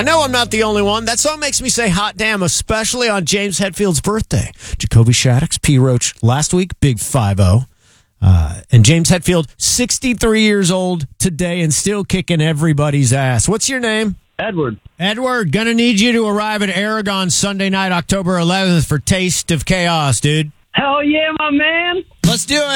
I know I'm not the only one. That song makes me say hot damn, especially on James Hetfield's birthday. Jacoby Shaddix, P. Roach last week, big 5-0. And James Hetfield, 63 years old today and still kicking everybody's ass. What's your name? Edward. Edward, gonna need you to arrive at Aragon Sunday night, October 11th for Taste of Chaos, dude. Hell yeah, my man. Let's do it.